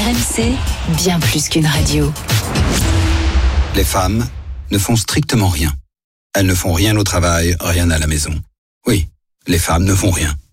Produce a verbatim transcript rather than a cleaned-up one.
M C, bien plus qu'une radio. Les femmes ne font strictement rien. Elles ne font rien au travail, rien à la maison. Oui, les femmes ne font rien.